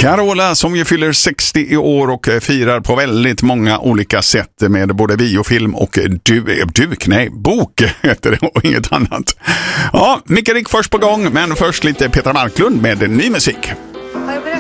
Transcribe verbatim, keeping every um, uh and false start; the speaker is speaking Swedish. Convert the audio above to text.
Carola som ju fyller sextio i år och firar på väldigt många olika sätt med både biofilm och du, duk, nej, bok heter det och inget annat. Ja, Micke Rick först på gång, men först lite Petra Marklund med ny musik. Har jag